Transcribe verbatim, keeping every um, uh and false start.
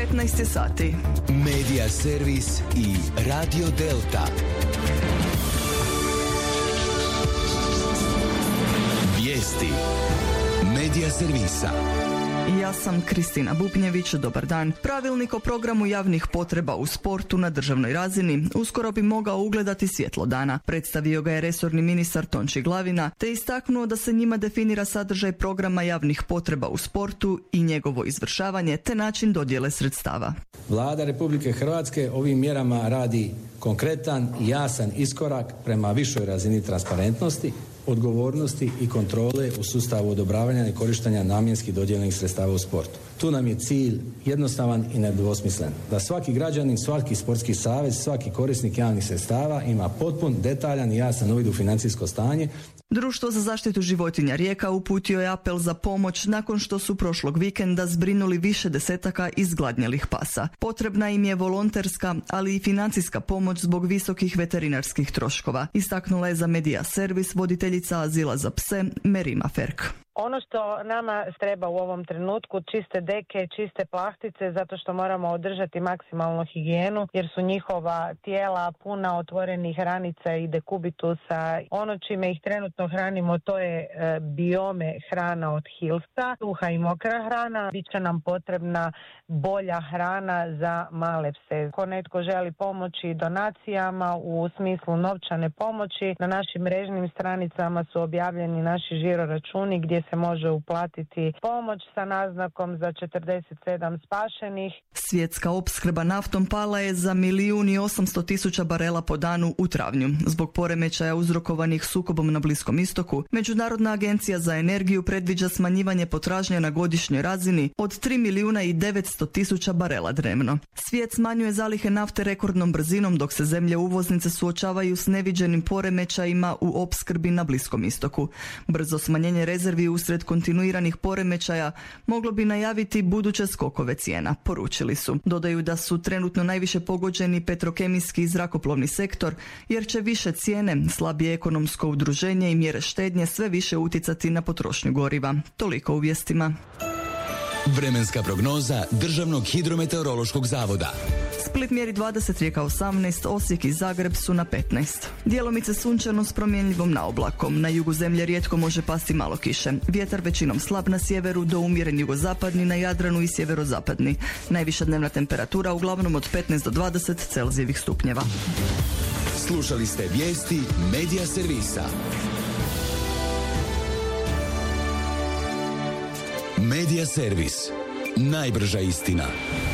petnaest sati. Medija servis i Radio Delta. Vijesti Medija servisa. Ja sam Kristina Bubnjević, dobar dan. Pravilnik o programu javnih potreba u sportu na državnoj razini uskoro bi mogao ugledati svjetlo dana. Predstavio ga je resorni ministar Tonči Glavina, te istaknuo da se njima definira sadržaj programa javnih potreba u sportu i njegovo izvršavanje, te način dodjele sredstava. Vlada Republike Hrvatske ovim mjerama radi konkretan i jasan iskorak prema višoj razini transparentnosti, odgovornosti i kontrole u sustavu odobravanja i korištenja namjenskih dodijeljenih sredstava u sportu. Tu nam je cilj jednostavan i nedvosmislen. Da svaki građanin, svaki sportski savez, svaki korisnik javnih sredstava ima potpun, detaljan i jasan uvid u financijsko stanje. Društvo za zaštitu životinja Rijeka uputio je apel za pomoć nakon što su prošlog vikenda zbrinuli više desetaka izgladnjelih pasa. Potrebna im je volonterska, ali i financijska pomoć zbog visokih veterinarskih troškova, istaknula je za Medija servis voditeljica azila za pse Merima Ferk. Ono što nama treba u ovom trenutku, čiste deke, čiste plastice, zato što moramo održati maksimalnu higijenu, jer su njihova tijela puna otvorenih ranica i dekubitusa. Ono čime ih trenutno hranimo, to je e, biome hrana od hilsa, suha i mokra hrana. Biće nam potrebna bolja hrana za male pse. Ako netko želi pomoći donacijama u smislu novčane pomoći, na našim mrežnim stranicama su objavljeni naši žiro računi gdje se može uplatiti pomoć sa naznakom za četrdeset sedam spašenih. Svjetska opskrba naftom pala je za milijun i osamsto tisuća barela po danu u travnju. Zbog poremećaja uzrokovanih sukobom na Bliskom istoku, Međunarodna agencija za energiju predviđa smanjivanje potražnje na godišnjoj razini od tri milijuna i devetsto tisuća barela dnevno. Svijet smanjuje zalihe nafte rekordnom brzinom, dok se zemlje uvoznice suočavaju s neviđenim poremećajima u opskrbi na Bliskom istoku. Brzo smanjenje rezervi usred kontinuiranih poremećaja moglo bi najaviti buduće skokove cijena, poručili su. Dodaju da su trenutno najviše pogođeni petrokemijski i zrakoplovni sektor, jer će više cijene, slabije ekonomsko udruženje i mjere štednje sve više utjecati na potrošnju goriva. Toliko u vijestima. Vremenska prognoza Državnog hidrometeorološkog zavoda. Split mjeri dvadeset, Rijeka osamnaest, Osijek i Zagreb su na petnaest. Djelomice sunčano s promjenljivom naoblakom. Na jugu zemlje rijetko može pasti malo kiše. Vjetar većinom slab na sjeveru do umjeren jugozapadni, na Jadranu i sjeverozapadni. Najviša dnevna temperatura uglavnom od petnaest do dvadeset Celzijevih stupnjeva. Slušali ste vijesti Medija servisa. Medija servis. Najbrža istina.